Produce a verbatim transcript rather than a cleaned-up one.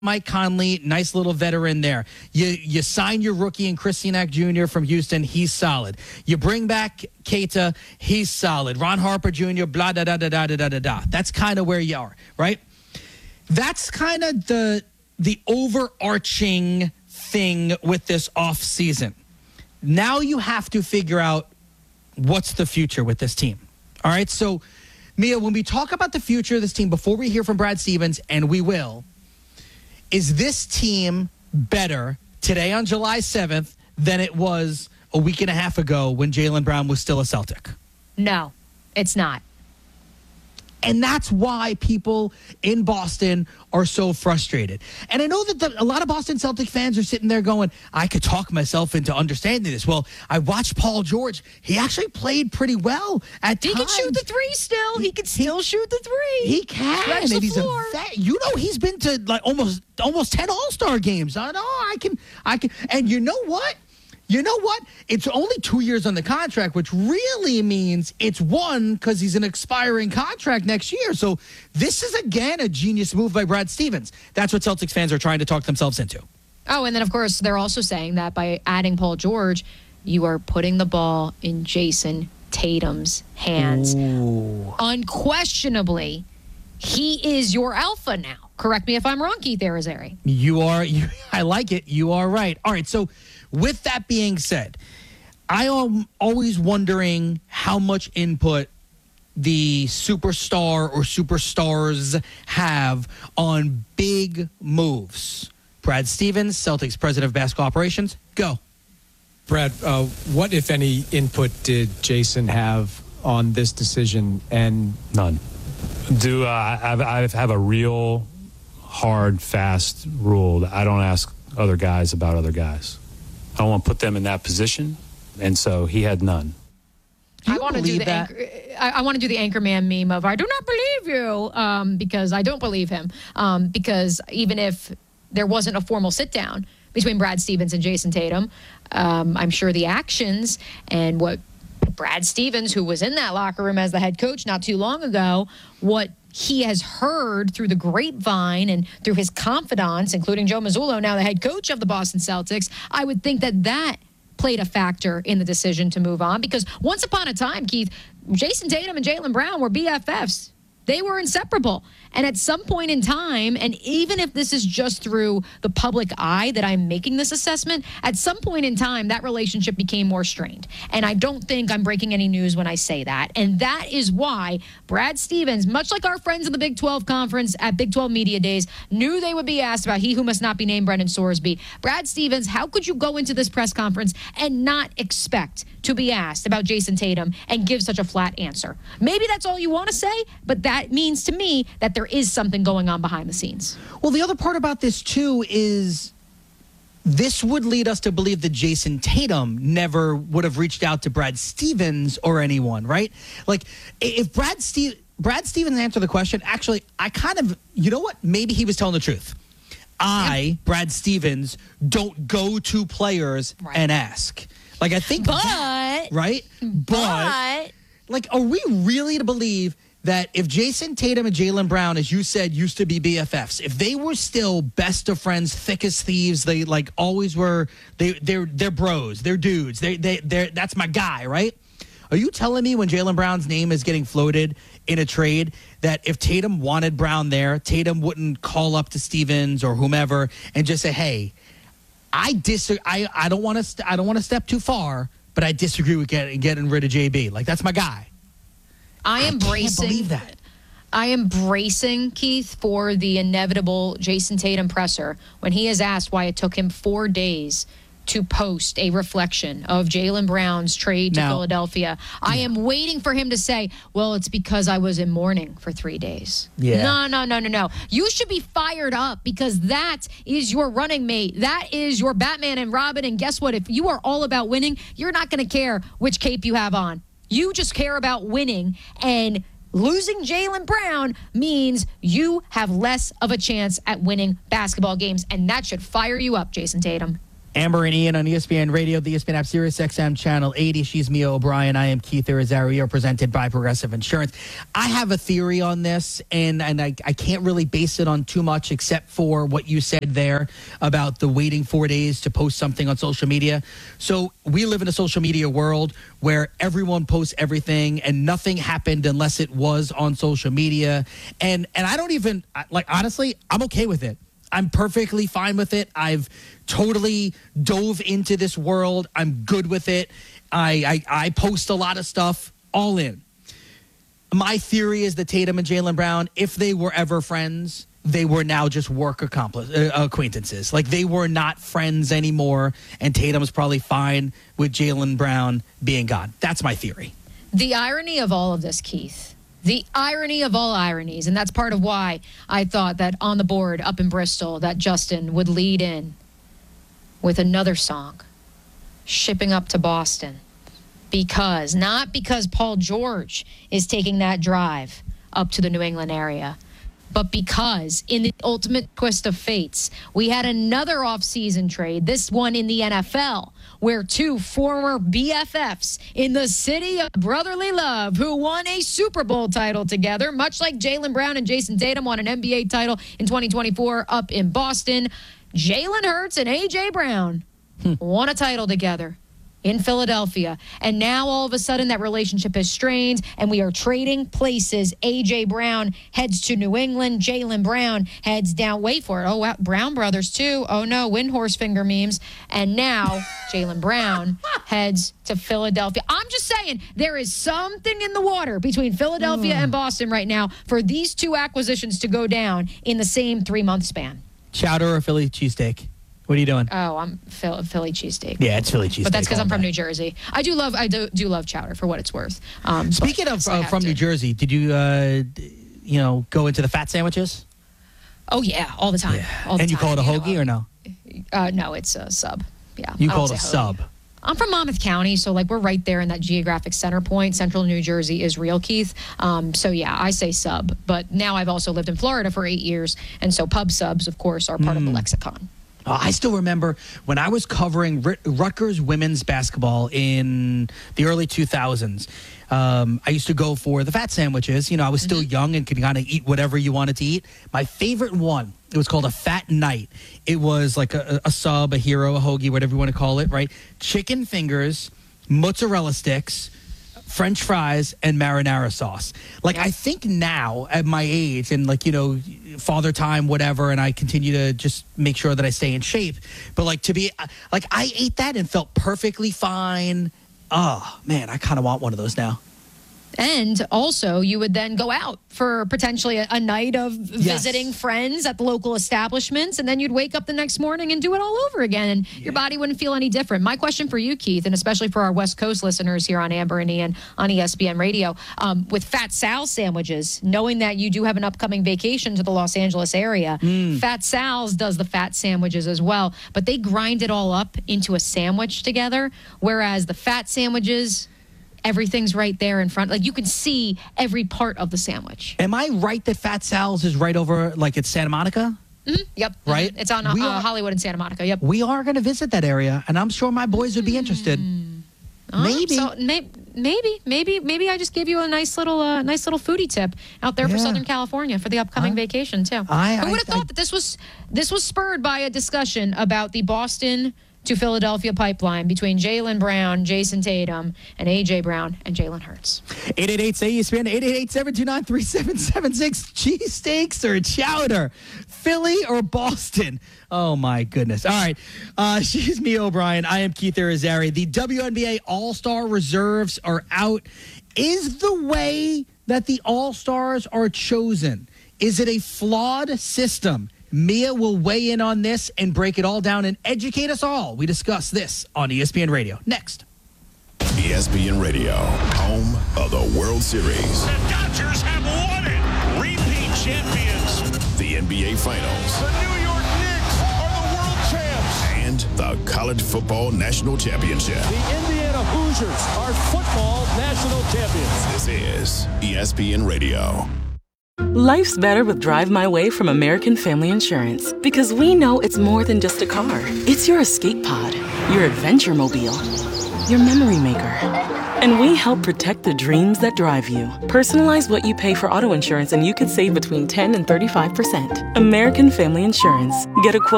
Mike Conley, nice little veteran there. You you sign your rookie in Christian Junior from Houston. He's solid. You bring back Keita. He's solid. Ron Harper Junior, blah, da, da, da, da, da, da, da, da. That's kind of where you are, right? That's kind of the the overarching thing with this offseason. Now you have to figure out what's the future with this team. All right, so, Mia, when we talk about the future of this team, before we hear from Brad Stevens, and we will, is this team better today on July seventh than it was a week and a half ago when Jaylen Brown was still a Celtic? No, it's not. And that's why people in Boston are so frustrated. And I know that the, a lot of Boston Celtic fans are sitting there going, I could talk myself into understanding this. Well, I watched Paul George. He actually played pretty well at he times. He can shoot the three still. He, he can still he, shoot the three. He can. And he's floor. a vet. You know, he's been to like almost almost ten All-Star games. I know I can I can and you know what? You know what? It's only two years on the contract, which really means it's one because he's an expiring contract next year. So this is, again, a genius move by Brad Stevens. That's what Celtics fans are trying to talk themselves into. Oh, and then, of course, they're also saying that by adding Paul George, you are putting the ball in Jason Tatum's hands. Ooh. Unquestionably, he is your alpha now. Correct me if I'm wrong, Keith Arizari. You are. You, I like it. You are right. All right, so with that being said, I am always wondering how much input the superstar or superstars have on big moves. Brad Stevens, Celtics president of basketball operations, go. Brad, uh, what, if any, input did Jason have on this decision? And none. Do uh, I have a real hard, fast rule that I don't ask other guys about other guys. I don't want to put them in that position, and so he had none. I want to do the anchor, I, I want to do the Anchorman meme of I do not believe you um, because I don't believe him um, because even if there wasn't a formal sit down between Brad Stevens and Jason Tatum, um, I'm sure the actions and what Brad Stevens, who was in that locker room as the head coach not too long ago, what he has heard through the grapevine and through his confidants, including Joe Mazzulla, now the head coach of the Boston Celtics, I would think that that played a factor in the decision to move on because once upon a time, Keith, Jason Tatum and Jaylen Brown were B F Fs. They were inseparable. And at some point in time, and even if this is just through the public eye that I'm making this assessment, at some point in time, that relationship became more strained. And I don't think I'm breaking any news when I say that. And that is why Brad Stevens, much like our friends in the Big twelve Conference at Big twelve Media Days, knew they would be asked about he who must not be named, Brendan Sorsby. Brad Stevens, how could you go into this press conference and not expect to be asked about Jason Tatum and give such a flat answer? Maybe that's all you want to say, but that means to me that there is something going on behind the scenes. Well, the other part about this, too, is this would lead us to believe that Jason Tatum never would have reached out to Brad Stevens or anyone, right? Like, if Brad Ste- Brad Stevens answered the question, actually, I kind of, you know what? Maybe he was telling the truth. I, yep. Brad Stevens, don't go to players right. and ask. Like, I think But, that, right? But, but, like, are we really to believe that if Jason Tatum and Jaylen Brown, as you said, used to be B F Fs, if they were still best of friends, thick as thieves, they like always were, they, they're, they're bros, they're dudes, they, they, they're, that's my guy, right? Are you telling me when Jaylen Brown's name is getting floated in a trade that if Tatum wanted Brown there, Tatum wouldn't call up to Stevens or whomever and just say, hey, I dis- I, I don't want to st- I don't want to step too far, but I disagree with getting, getting rid of J B. Like, that's my guy. I am I bracing. can't believe that. I am bracing, Keith, for the inevitable Jason Tatum presser when he is asked why it took him four days to post a reflection of Jaylen Brown's trade to now, Philadelphia. I yeah. am waiting for him to say, well, it's because I was in mourning for three days. Yeah. No, no, no, no, no. You should be fired up because that is your running mate. That is your Batman and Robin. And guess what? If you are all about winning, you're not going to care which cape you have on. You just care about winning, and losing Jaylen Brown means you have less of a chance at winning basketball games, and that should fire you up, Jason Tatum. Amber and Ian on E S P N Radio, the E S P N app, Sirius X M Channel eighty. She's Mia O'Brien. I am Keith Irizarry, presented by Progressive Insurance. I have a theory on this, and, and I, I can't really base it on too much except for what you said there about the waiting four days to post something on social media. So we live in a social media world where everyone posts everything and nothing happened unless it was on social media. And, and I don't even, like, honestly, I'm okay with it. I'm perfectly fine with it. I've totally dove into this world. I'm good with it. I, I I post a lot of stuff, all in. My theory is that Tatum and Jaylen Brown, if they were ever friends, they were now just work accomplice, uh, acquaintances. Like, they were not friends anymore, and Tatum's probably fine with Jaylen Brown being gone. That's my theory. The irony of all of this, Keith, the irony of all ironies, and that's part of why I thought that on the board up in Bristol that Justin would lead in with another song, Shipping Up to Boston. Because, not because Paul George is taking that drive up to the New England area, but because in the ultimate twist of fates, we had another offseason trade, this one in the N F L, where two former B F Fs in the city of brotherly love who won a Super Bowl title together, much like Jaylen Brown and Jason Tatum won an N B A title in twenty twenty-four up in Boston, Jalen Hurts and A J Brown hmm. won a title together in Philadelphia. And now all of a sudden that relationship is strained and we are trading places. A J Brown heads to New England. Jaylen Brown heads down. Wait for it. Oh, wow. Brown brothers too. Oh no, Windhorse finger memes. And now Jaylen Brown heads to Philadelphia. I'm just saying there is something in the water between Philadelphia mm. and Boston right now for these two acquisitions to go down in the same three-month span. Chowder or Philly cheesesteak? What are you doing? Oh, I'm Philly, Philly cheesesteak. Yeah, it's Philly cheesesteak. But that's because I'm from New Jersey. I do love I do, do love chowder for what it's worth. Um, Speaking of uh, from to. New Jersey, did you uh, you know go into the fat sandwiches? Oh yeah, all the time. Yeah. All the and you time. call it a you hoagie know, or no? Uh, no, it's a sub. Yeah, you I call it a hoagie. sub. I'm from Monmouth County, so like we're right there in that geographic center point. Central New Jersey is real, Keith. Um, so yeah, I say sub. But now I've also lived in Florida for eight years, and so pub subs, of course, are part mm. of the lexicon. Uh, I still remember when I was covering Rut- Rutgers women's basketball in the early two thousands. Um, I used to go for the fat sandwiches. You know, I was still mm-hmm. young and could kind of eat whatever you wanted to eat. My favorite one, it was called a Fat Night. It was like a, a sub, a hero, a hoagie, whatever you want to call it, right? Chicken fingers, mozzarella sticks, French fries, and marinara sauce. Like, I think now at my age and, like, you know, father time, whatever, and I continue to just make sure that I stay in shape. But, like, to be, like, I ate that and felt perfectly fine. Oh, man, I kind of want one of those now. And also, you would then go out for potentially a, a night of yes. visiting friends at the local establishments, and then you'd wake up the next morning and do it all over again, and yeah. your body wouldn't feel any different. My question for you, Keith, and especially for our West Coast listeners here on Amber and Ian on E S P N Radio, um, with Fat Sal's sandwiches, knowing that you do have an upcoming vacation to the Los Angeles area, mm. Fat Sal's does the fat sandwiches as well, but they grind it all up into a sandwich together, whereas the fat sandwiches, everything's right there in front. Like, you can see every part of the sandwich. Am I right that Fat Sal's is right over, like, it's Santa Monica? Mm-hmm. Yep. Right? Mm-hmm. It's on uh, are, Hollywood and Santa Monica. Yep. We are going to visit that area, and I'm sure my boys would be interested. Mm. Oh, maybe. So may, maybe. Maybe. Maybe I just gave you a nice little uh, nice little foodie tip out there yeah. for Southern California for the upcoming uh, vacation, too. I, Who I, would have thought I, that this was this was spurred by a discussion about the Boston to Philadelphia pipeline between Jaylen Brown, Jason Tatum, and A J Brown and Jalen Hurts. eight eight eight, say E S P N, eight eight eight, seven two nine, three seven seven six. Cheesesteaks or chowder? Philly or Boston? Oh, my goodness. All right. Uh, she's Mia O'Brien. I am Keith Irizarry. The W N B A All-Star reserves are out. Is the way that the All-Stars are chosen, is it a flawed system? Mia will weigh in on this and break it all down and educate us all. We discuss this on E S P N Radio. Next. E S P N Radio, home of the World Series. The Dodgers have won it. Repeat champions. The N B A Finals. The New York Knicks are the world champs. And the College Football National Championship. The Indiana Hoosiers are football national champions. This is E S P N Radio. Life's better with Drive My Way from American Family Insurance because we know it's more than just a car. It's your escape pod, your adventure mobile, your memory maker. And we help protect the dreams that drive you. Personalize what you pay for auto insurance and you could save between ten and thirty-five percent. American Family Insurance. Get a quote